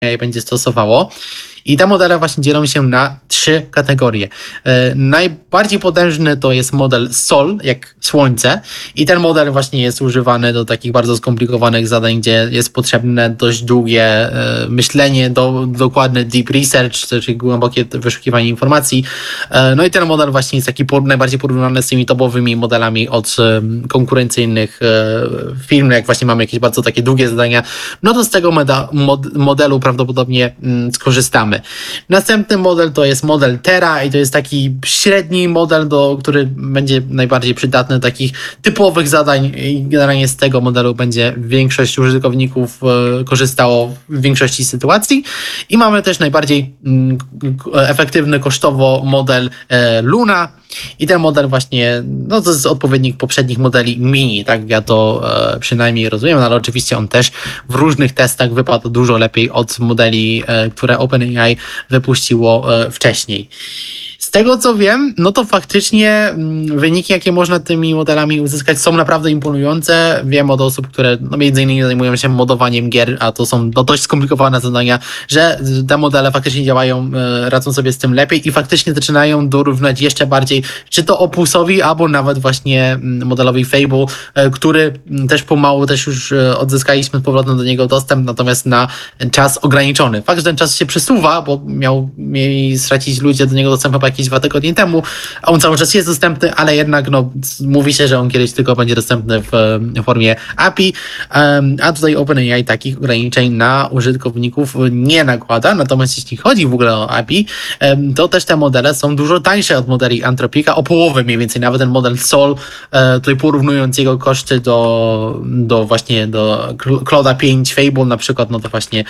OpenAI będzie stosowało. I te modele właśnie dzielą się na 3 kategorie. Najbardziej potężny to jest model Sol, jak Słońce. I ten model właśnie jest używany do takich bardzo skomplikowanych zadań, gdzie jest potrzebne dość długie myślenie, dokładny deep research, czyli głębokie wyszukiwanie informacji. No i ten model właśnie jest taki najbardziej porównany z tymi topowymi modelami od konkurencyjnych firm, jak właśnie mamy jakieś bardzo takie długie zadania, no to z tego modelu prawdopodobnie skorzystamy. Następny model to jest model Terra i to jest taki średni model, który będzie najbardziej przydatny do takich typowych zadań i generalnie z tego modelu będzie większość użytkowników korzystało w większości sytuacji. I mamy też najbardziej efektywny kosztowo model Luna i ten model właśnie, no to jest odpowiednik poprzednich modeli mini, tak ja to przynajmniej rozumiem, no ale oczywiście on też w różnych testach wypadł dużo lepiej od modeli, które OpenAI wypuściło wcześniej. Z tego co wiem, no to faktycznie wyniki, jakie można tymi modelami uzyskać, są naprawdę imponujące. Wiem od osób, które między innymi zajmują się modowaniem gier, a to są dość skomplikowane zadania, że te modele faktycznie działają, radzą sobie z tym lepiej i faktycznie zaczynają dorównać jeszcze bardziej, czy to Opusowi, albo nawet właśnie modelowi Fable, który też pomału też już odzyskaliśmy z powrotem do niego dostęp, natomiast na czas ograniczony. Fakt, że ten czas się przesuwa, bo mieli stracić ludzie do niego dostęp chyba jakieś 2 tygodnie temu, a on cały czas jest dostępny, ale jednak mówi się, że on kiedyś tylko będzie dostępny w formie API, a tutaj OpenAI takich ograniczeń na użytkowników nie nakłada, natomiast jeśli chodzi w ogóle o API, to też te modele są dużo tańsze od modeli Anthropica, o połowę mniej więcej, nawet ten model Sol, tutaj porównując jego koszty do Claude'a 5 Fable na przykład, no to właśnie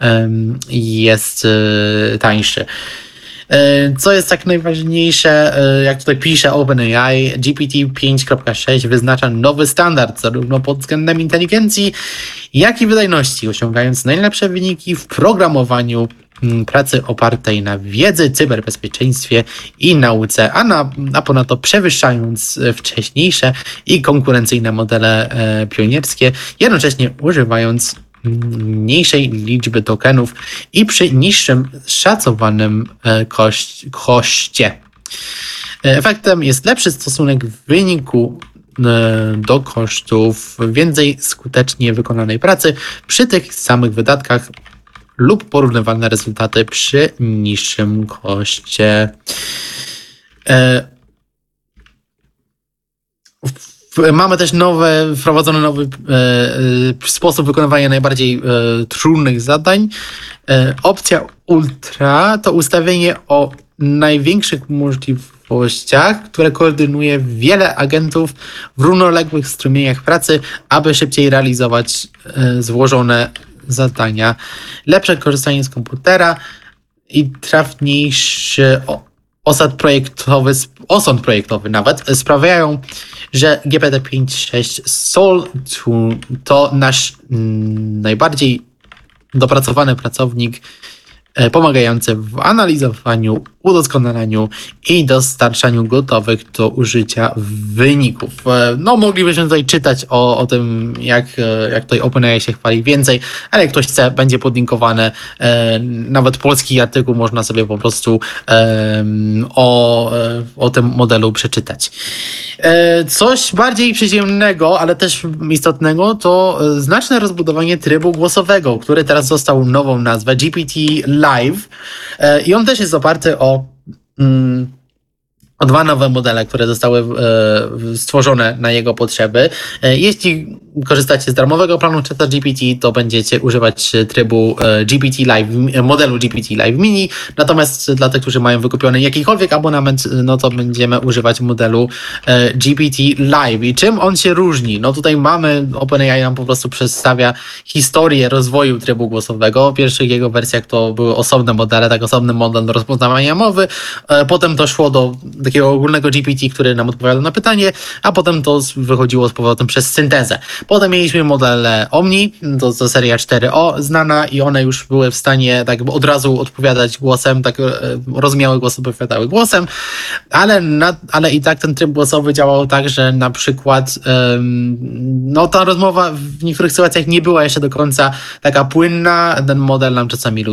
jest tańszy. Co jest tak najważniejsze, jak tutaj pisze OpenAI, GPT-5.6 wyznacza nowy standard zarówno pod względem inteligencji, jak i wydajności, osiągając najlepsze wyniki w programowaniu, pracy opartej na wiedzy, cyberbezpieczeństwie i nauce, a ponadto przewyższając wcześniejsze i konkurencyjne modele pionierskie, jednocześnie używając mniejszej liczby tokenów i przy niższym szacowanym koszcie. Efektem jest lepszy stosunek wyniku do kosztów, więcej skutecznie wykonanej pracy przy tych samych wydatkach lub porównywalne rezultaty przy niższym koszcie. Mamy też wprowadzony nowy sposób wykonywania najbardziej trudnych zadań. Opcja Ultra to ustawienie o największych możliwościach, które koordynuje wiele agentów w równoległych strumieniach pracy, aby szybciej realizować złożone zadania. Lepsze korzystanie z komputera i trafniejszy osąd projektowy nawet sprawiają, że GPT-5.6 Sol to nasz najbardziej dopracowany pracownik pomagający w analizowaniu, udoskonalaniu i dostarczaniu gotowych do użycia wyników. No, moglibyśmy tutaj czytać o tym, jak tutaj OpenAI się chwali więcej, ale jak ktoś chce, będzie podlinkowane. Nawet polski artykuł można sobie po prostu o tym modelu przeczytać. Coś bardziej przyziemnego, ale też istotnego, to znaczne rozbudowanie trybu głosowego, który teraz dostał nową nazwę GPT Live i on też jest oparty o 2 nowe modele, które zostały stworzone na jego potrzeby. Jeśli korzystacie z darmowego planu ChatGPT, to będziecie używać trybu GPT Live, modelu GPT Live Mini, natomiast dla tych, którzy mają wykupiony jakikolwiek abonament, no to będziemy używać modelu GPT Live. I czym on się różni? No tutaj OpenAI nam po prostu przedstawia historię rozwoju trybu głosowego. W pierwszych jego wersjach to były osobne modele, tak osobny model do rozpoznawania mowy, potem to szło do takiego ogólnego GPT, który nam odpowiada na pytanie, a potem to wychodziło z powrotem przez syntezę. Potem mieliśmy modele Omni, to seria 4O znana i one już były w stanie tak od razu odpowiadać głosem, tak rozumiałe głosy odpowiadały głosem, ale i tak ten tryb głosowy działał tak, że na przykład no ta rozmowa w niektórych sytuacjach nie była jeszcze do końca taka płynna, ten model nam czasami